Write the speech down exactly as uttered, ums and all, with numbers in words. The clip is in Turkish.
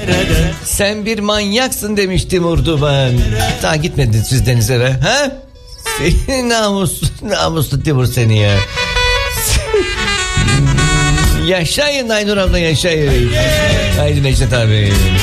Sen bir manyaksın demiş Timur Duman. Daha gitmedin siz denize be. Ha? Seni namus, namuslu Timur seni ya. Yaşayın Aynur abla, yaşayın. Haydi Necdet abi.